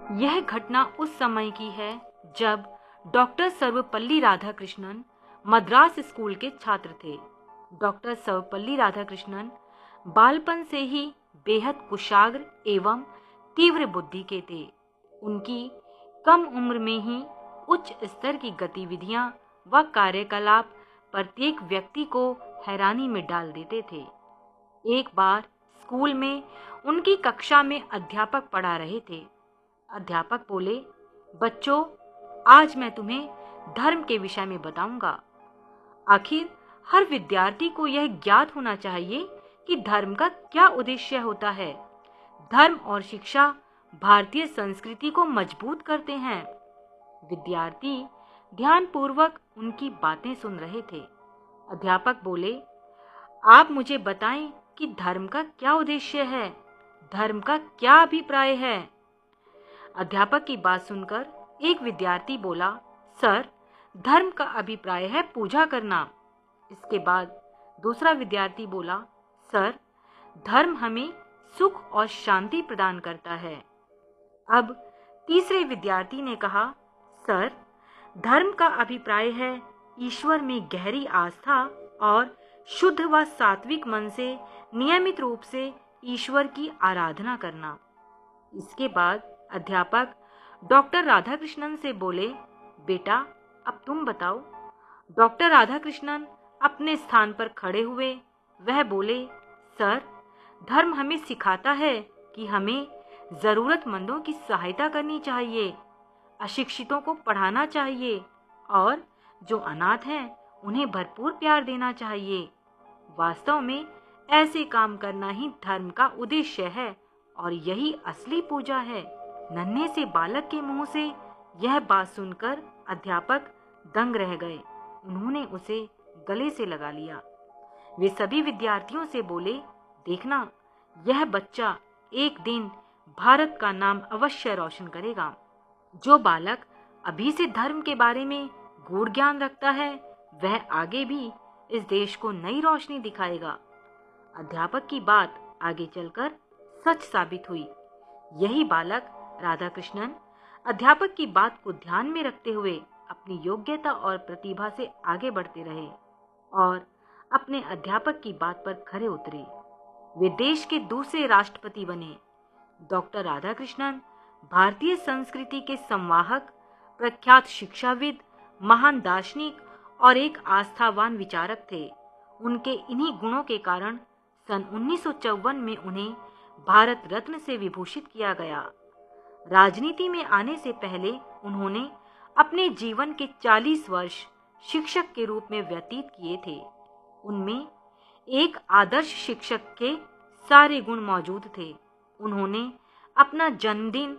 यह घटना उस समय की है जब डॉक्टर सर्वपल्ली राधाकृष्णन मद्रास स्कूल के छात्र थे। डॉक्टर सर्वपल्ली राधाकृष्णन बालपन से ही बेहद कुशाग्र एवं तीव्र बुद्धि के थे। उनकी कम उम्र में ही उच्च स्तर की गतिविधियां व कार्यकलाप प्रत्येक व्यक्ति को हैरानी में डाल देते थे। एक बार स्कूल में उनकी कक्षा में अध्यापक पढ़ा रहे थे। अध्यापक बोले, बच्चों, आज मैं तुम्हें धर्म के विषय में बताऊंगा। आखिर हर विद्यार्थी को यह ज्ञात होना चाहिए कि धर्म का क्या उद्देश्य होता है। धर्म और शिक्षा भारतीय संस्कृति को मजबूत करते हैं। विद्यार्थी ध्यानपूर्वक उनकी बातें सुन रहे थे। अध्यापक बोले, आप मुझे बताएं कि धर्म का क्या उद्देश्य है, धर्म का क्या अभिप्राय है। अध्यापक की बात सुनकर एक विद्यार्थी बोला, सर, धर्म का अभिप्राय है पूजा करना। इसके बाद दूसरा विद्यार्थी बोला, सर, धर्म हमें सुख और शांति प्रदान करता है। अब तीसरे विद्यार्थी ने कहा, सर, धर्म का अभिप्राय है ईश्वर में गहरी आस्था और शुद्ध व सात्विक मन से नियमित रूप से ईश्वर की आराधना करना। इसके बाद अध्यापक डॉक्टर राधाकृष्णन से बोले, बेटा, अब तुम बताओ। डॉक्टर राधाकृष्णन अपने स्थान पर खड़े हुए। वह बोले, सर, धर्म हमें सिखाता है कि हमें जरूरतमंदों की सहायता करनी चाहिए, अशिक्षितों को पढ़ाना चाहिए और जो अनाथ हैं उन्हें भरपूर प्यार देना चाहिए। वास्तव में ऐसे काम करना ही धर्म का उद्देश्य है और यही असली पूजा है। नन्हे से बालक के मुंह से यह बात सुनकर अध्यापक दंग रह गए। उन्होंने उसे गले से लगा लिया। वे सभी विद्यार्थियों से बोले, देखना, यह बच्चा एक दिन भारत का नाम अवश्य रोशन करेगा। जो बालक अभी से धर्म के बारे में गूढ़ ज्ञान रखता है, वह आगे भी इस देश को नई रोशनी दिखाएगा। अध्यापक की बात आगे चलकर सच साबित हुई। यही बालक राधाकृष्णन अध्यापक की बात को ध्यान में रखते हुए अपनी योग्यता और प्रतिभा से आगे बढ़ते रहे और अपने अध्यापक की बात पर खरे उतरे। वे देश के दूसरे राष्ट्रपति बने। डॉक्टर राधाकृष्णन भारतीय संस्कृति के संवाहक, प्रख्यात शिक्षाविद, महान दार्शनिक और एक आस्थावान विचारक थे। उनके इन्हीं गुणों के कारण सन 1954 में उन्हें भारत रत्न से विभूषित किया गया। राजनीति में आने से पहले उन्होंने अपने जीवन के 40 वर्ष शिक्षक के रूप में व्यतीत किए थे। उनमें एक आदर्श शिक्षक के सारे गुण मौजूद थे। उन्होंने अपना जन्मदिन